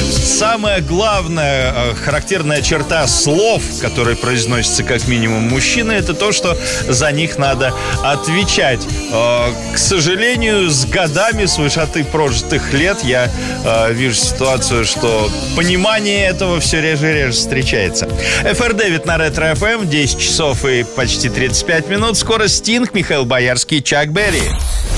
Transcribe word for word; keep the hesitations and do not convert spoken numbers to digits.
Самая главная э, характерная черта слов, которые произносятся как минимум мужчины, это то, что за них надо отвечать. Э, к сожалению, с годами, с высоты прожитых лет я э, вижу ситуацию, что понимание этого все реже и реже встречается. эф эр девять на Ретро эф эм, десять часов и почти тридцать пять минут. Скоро Стинг, Михаил Боярский, Чак Берри.